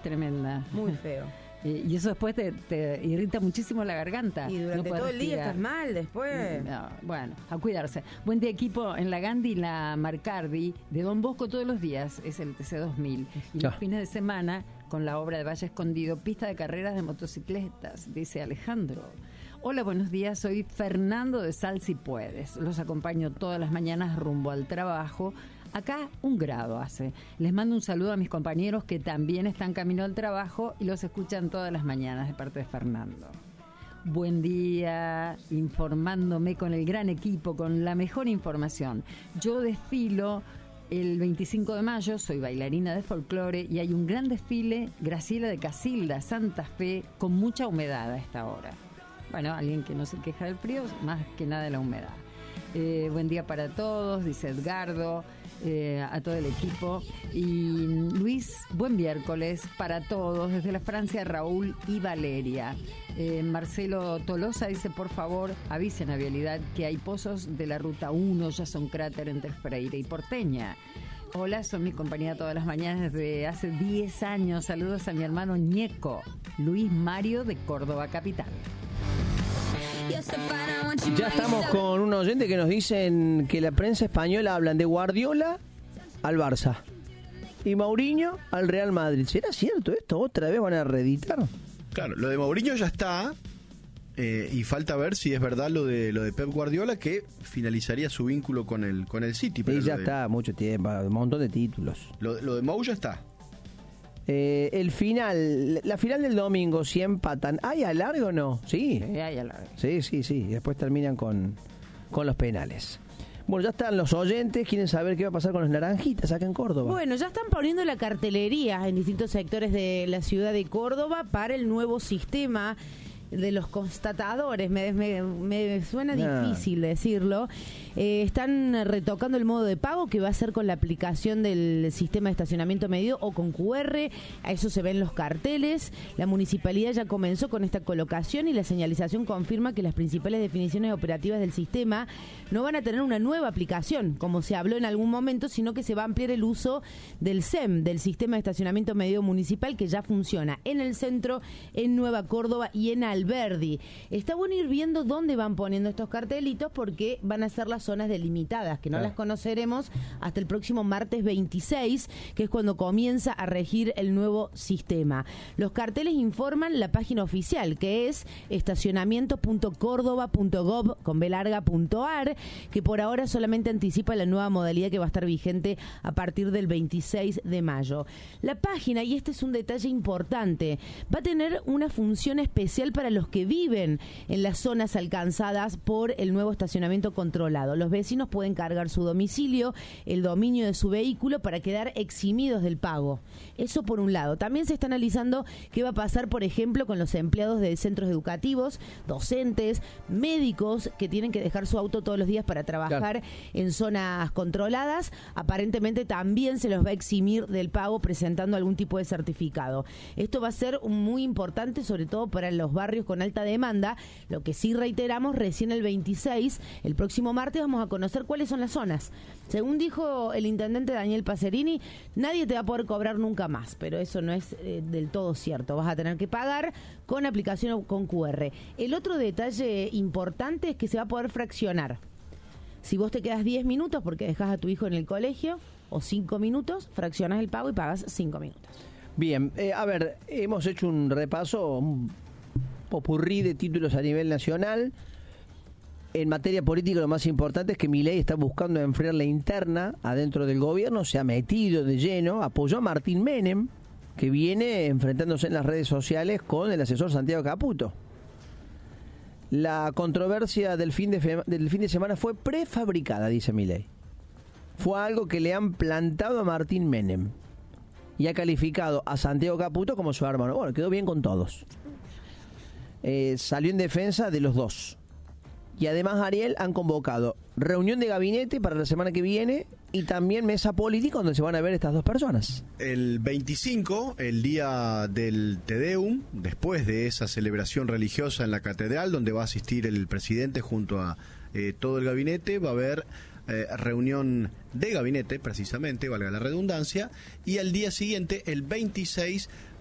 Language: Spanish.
tremenda. Muy feo. Y eso después te irrita muchísimo la garganta. Y durante no todo el día respirar. estás mal después. No, bueno, a cuidarse. Buen día, equipo. En la Gandhi, la Marcardi, de Don Bosco todos los días es el TC2000. Y los fines de semana, con la obra de Valle Escondido, pista de carreras de motocicletas, dice Alejandro. Hola, buenos días. Soy Fernando de Sal Si Puedes. Los acompaño todas las mañanas rumbo al trabajo. Acá 1 grado hace. Les mando un saludo a mis compañeros que también están camino al trabajo y los escuchan todas las mañanas de parte de Fernando. Buen día, informándome con el gran equipo, con la mejor información. Yo desfilo el 25 de mayo, soy bailarina de folclore y hay un gran desfile, Graciela de Casilda, Santa Fe, con mucha humedad a esta hora. Bueno, alguien que no se queja del frío, más que nada de la humedad. Buen día para todos, dice Edgardo. A todo el equipo. Y Luis, buen miércoles para todos, desde la Francia, Raúl y Valeria. Marcelo Tolosa dice, por favor, avisen a Vialidad que hay pozos de la Ruta 1, ya son cráter entre Freire y Porteña. Hola, son mi compañía todas las mañanas desde hace 10 años. Saludos a mi hermano Ñeco, Luis Mario de Córdoba Capital. Ya estamos con un oyente que nos dicen que la prensa española hablan de Guardiola al Barça y Mourinho al Real Madrid. ¿Será cierto esto? ¿Otra vez van a reeditar? Claro, lo de Mourinho ya está y falta ver si es verdad lo de Pep Guardiola, que finalizaría su vínculo con el City. Pero y ya está, mucho tiempo, un montón de títulos. Lo de Mou ya está. La final del domingo, si empatan, ¿hay alargue o no? Sí, hay alargue. Sí. Después terminan con los penales. Bueno, ya están los oyentes, quieren saber qué va a pasar con los naranjitas acá en Córdoba. Bueno, ya están poniendo la cartelería en distintos sectores de la ciudad de Córdoba para el nuevo sistema de los constatadores. Me suena difícil decirlo. Están retocando el modo de pago que va a ser con la aplicación del sistema de estacionamiento medido o con QR. A eso se ven los carteles. La municipalidad ya comenzó con esta colocación y la señalización confirma que las principales definiciones operativas del sistema no van a tener una nueva aplicación, como se habló en algún momento, sino que se va a ampliar el uso del SEM, del sistema de estacionamiento medido municipal, que ya funciona en el centro, en Nueva Córdoba y en Alberdi. Está bueno ir viendo dónde van poniendo estos cartelitos, porque van a ser las zonas delimitadas, que no las conoceremos hasta el próximo martes 26, que es cuando comienza a regir el nuevo sistema. Los carteles informan la página oficial, que es estacionamiento.cordoba.gov.ar, que por ahora solamente anticipa la nueva modalidad que va a estar vigente a partir del 26 de mayo. La página, y este es un detalle importante, va a tener una función especial para los que viven en las zonas alcanzadas por el nuevo estacionamiento controlado. Los vecinos pueden cargar su domicilio, el dominio de su vehículo, para quedar eximidos del pago. Eso por un lado. También se está analizando qué va a pasar, por ejemplo, con los empleados de centros educativos, docentes, médicos que tienen que dejar su auto todos los días para trabajar en zonas controladas. Aparentemente también se los va a eximir del pago presentando algún tipo de certificado. Esto va a ser muy importante, sobre todo para los barrios con alta demanda. Lo que sí reiteramos, recién el 26, el próximo martes, vamos a conocer cuáles son las zonas. Según dijo el intendente Daniel Pacerini, nadie te va a poder cobrar nunca más, pero eso no es del todo cierto. Vas a tener que pagar con aplicación o con QR. El otro detalle importante es que se va a poder fraccionar. Si vos te quedas 10 minutos porque dejas a tu hijo en el colegio, o 5 minutos, fraccionas el pago y pagas 5 minutos. Bien, a ver, hemos hecho un repaso, un popurrí de títulos a nivel nacional. En materia política, lo más importante es que Milei está buscando enfriar la interna adentro del gobierno, se ha metido de lleno, apoyó a Martín Menem, que viene enfrentándose en las redes sociales con el asesor Santiago Caputo. La controversia del fin de semana fue prefabricada, dice Milei. Fue algo que le han plantado a Martín Menem y ha calificado a Santiago Caputo como su hermano. Bueno, quedó bien con todos. Salió en defensa de los dos. Y además, Ariel, han convocado reunión de gabinete para la semana que viene y también mesa política donde se van a ver estas dos personas. El 25, el día del Te Deum, después de esa celebración religiosa en la catedral, donde va a asistir el presidente junto a todo el gabinete, va a haber reunión de gabinete, precisamente, valga la redundancia, y al día siguiente, el 26,